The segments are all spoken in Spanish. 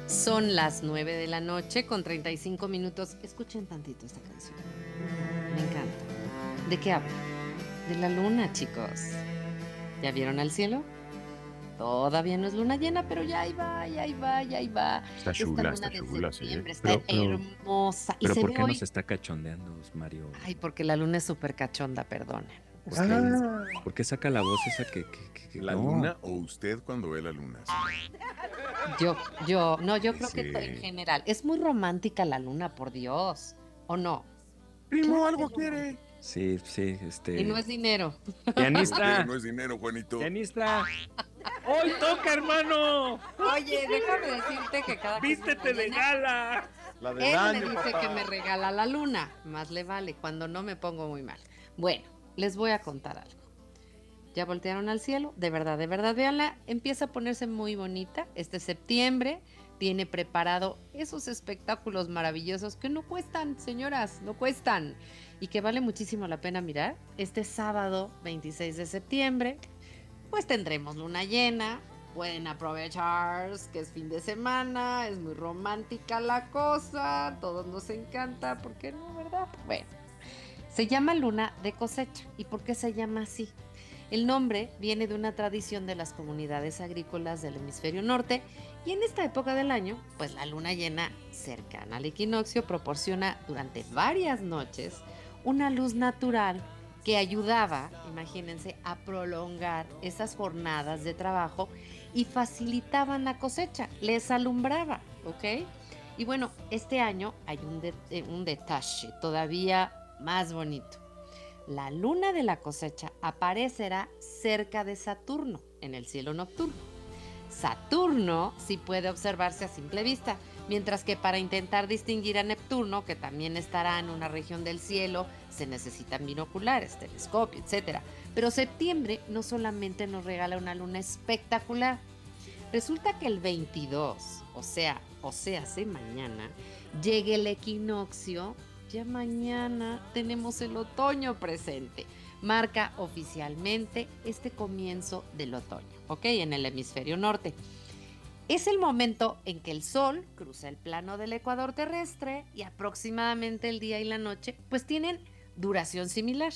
Son las 9 de la noche con 35 minutos. Escuchen tantito esta canción. Me encanta. ¿De qué habla? De la luna, chicos. ¿Ya vieron al cielo? Todavía no es luna llena, pero ya ahí va, ya ahí va, ya ahí va. Esta luna Está de chula, sí. septiembre está Pero, hermosa. Y pero se ¿por ve qué nos hoy. está cachondeando, Mario? Ay, porque la luna es súper cachonda, perdonen. Ustedes. Ah, ¿Por qué saca la voz esa que ¿la no? luna o usted cuando ve la luna? Yo creo que en Ese general. Es muy romántica la luna, por Dios. ¿O no? primo Claro que algo es romántica. quiere. Sí, sí, Y no es dinero. ¿Por qué? Pianista, No es dinero, Juanito. pianista. ¡Hoy toca, hermano! Oye, déjame decirte que cada que es luna ¡Vístete de llena, gala! La del él me año, dice que me papá. regala la luna. Más le vale, cuando no me pongo muy mal. Bueno, les voy a contar algo. ¿Ya voltearon al cielo? De verdad, véanla. Empieza a ponerse muy bonita. Este septiembre tiene preparado esos espectáculos maravillosos que no cuestan, señoras, no cuestan. Y que vale muchísimo la pena mirar. Este sábado 26 de septiembre pues tendremos luna llena. Pueden aprovechar que es fin de semana, es muy romántica la cosa, todos nos encanta, ¿por qué no, verdad? Bueno, se llama luna de cosecha. ¿Y por qué se llama así? El nombre viene de una tradición de las comunidades agrícolas del hemisferio norte y en esta época del año, pues la luna llena cercana al equinoccio proporciona durante varias noches una luz natural que ayudaba, imagínense, a prolongar esas jornadas de trabajo y facilitaban la cosecha, les alumbraba, ¿ok? Y bueno, este año hay un detalle todavía más bonito. La luna de la cosecha aparecerá cerca de Saturno en el cielo nocturno. Saturno sí puede observarse a simple vista, mientras que para intentar distinguir a Neptuno, que también estará en una región del cielo, se necesitan binoculares, telescopio, etc. Pero septiembre no solamente nos regala una luna espectacular, resulta que el 22, hace mañana, llegue el equinoccio. Ya mañana tenemos el otoño presente. Marca oficialmente este comienzo del otoño, ¿ok? En el hemisferio norte. Es el momento en que el Sol cruza el plano del ecuador terrestre y aproximadamente el día y la noche pues tienen duración similar.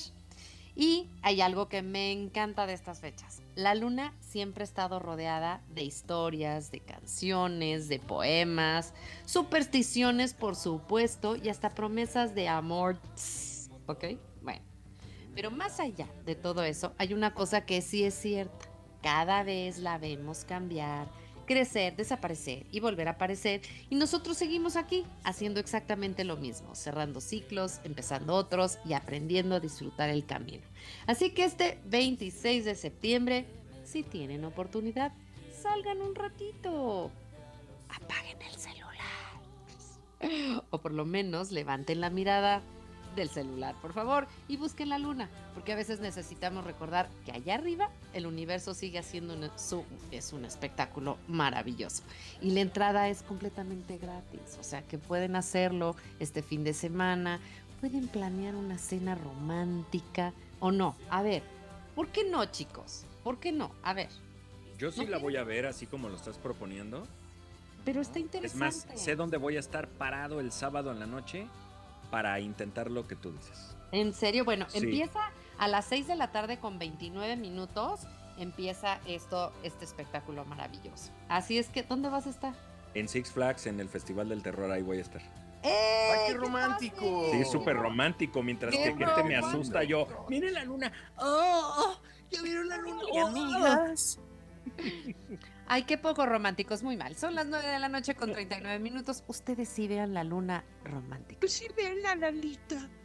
Y hay algo que me encanta de estas fechas. La luna siempre ha estado rodeada de historias, de canciones, de poemas, supersticiones, por supuesto, y hasta promesas de amor. ¿Ok? Bueno, pero más allá de todo eso, hay una cosa que sí es cierta. Cada vez la vemos cambiar, crecer, desaparecer y volver a aparecer. Y nosotros seguimos aquí haciendo exactamente lo mismo, cerrando ciclos, empezando otros y aprendiendo a disfrutar el camino. Así que este 26 de septiembre, si tienen oportunidad, salgan un ratito, apaguen el celular o por lo menos levanten la mirada del celular, por favor, y busquen la luna, porque a veces necesitamos recordar que allá arriba el universo sigue haciendo es un espectáculo maravilloso. Y la entrada es completamente gratis, o sea que pueden hacerlo este fin de semana, pueden planear una cena romántica o no. A ver, ¿por qué no, chicos? ¿Por qué no? A ver, Yo sí ¿no la voy quieren? a ver así como lo estás proponiendo. Pero está Es más, interesante. sé dónde voy a estar parado el sábado en la noche para intentar lo que tú dices. En serio, bueno, Sí, empieza a las 6 de la tarde con 29 minutos, empieza este espectáculo maravilloso. Así es que, ¿dónde vas a estar? en Six Flags, en el Festival del Terror, ahí voy a estar. ¡Ay, qué ¡Ey! ¡Qué Sí, padre! es súper romántico! romántico, mientras ¡Qué que gente me Lindo. asusta yo. ¡Miren la luna! ¡Oh! ¿Ya vieron la luna? Ay, ¡Oh! amigas, Ay, qué poco románticos, muy mal. Son las 9 de la noche con 39 minutos. Ustedes sí vean la luna romántica. pues sí, ven la Lalita.